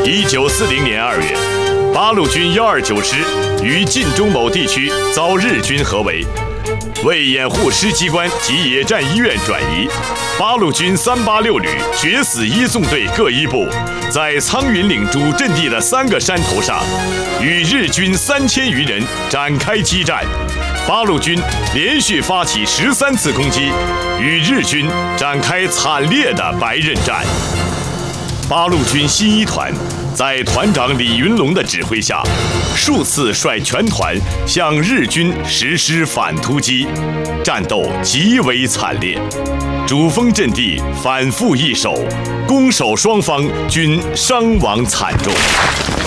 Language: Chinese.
1940年2月，八路军129师于晋中某地区遭日军合围，为掩护师机关及野战医院转移，八路军386旅决死一纵队各一部，在苍云岭主阵地的3个山头上，与日军3000余人展开激战。八路军连续发起13次攻击，与日军展开惨烈的白刃战。八路军新一团在团长李云龙的指挥下，数次率全团向日军实施反突击，战斗极为惨烈，主峰阵地反复易手，攻守双方均伤亡惨重。